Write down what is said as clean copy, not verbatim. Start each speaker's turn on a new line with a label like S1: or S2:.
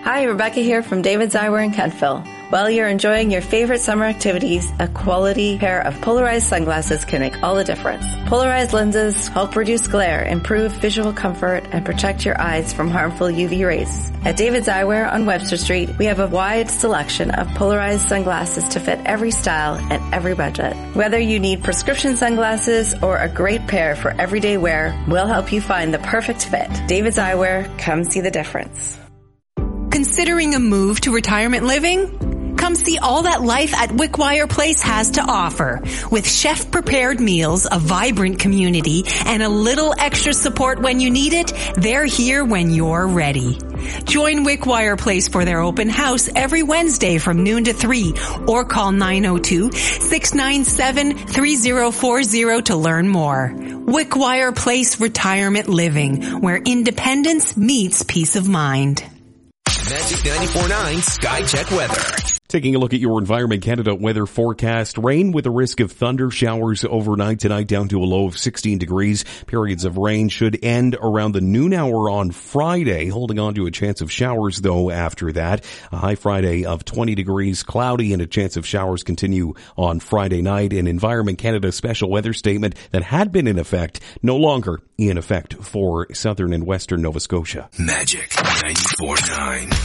S1: Hi, Rebecca here from David's Eyewear in Kentville. While you're enjoying your favorite summer activities, a quality pair of polarized sunglasses can make all the difference. Polarized lenses help reduce glare, improve visual comfort, and protect your eyes from harmful UV rays. At David's Eyewear on Webster Street, we have a wide selection of polarized sunglasses to fit every style and every budget. Whether you need prescription sunglasses or a great pair for everyday wear, we'll help you find the perfect fit. David's Eyewear, come see the difference.
S2: Considering a move to retirement living? Come see all that life at Wickwire Place has to offer. With chef-prepared meals, a vibrant community, and a little extra support when you need it, they're here when you're ready. Join Wickwire Place for their open house every Wednesday from noon to 3 or call 902-697-3040 to learn more. Wickwire Place Retirement Living, where independence meets peace of mind.
S3: Magic 94.9 Sky Check Weather.
S4: Taking a look at your Environment Canada weather forecast. Rain with a risk of thunder showers overnight tonight down to a low of 16 degrees. Periods of rain should end around the noon hour on Friday, holding on to a chance of showers though after that. A high Friday of 20 degrees, cloudy, and a chance of showers continue on Friday night. An Environment Canada special weather statement that had been in effect, no longer in effect for southern and western Nova Scotia.
S3: Magic 94.9.